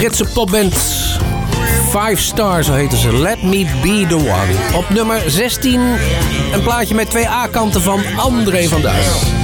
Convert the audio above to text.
Britse popband 5 Star, zo heten ze. Let Me Be The One. Op nummer 16 een plaatje met 2 A-kanten van André van Duin.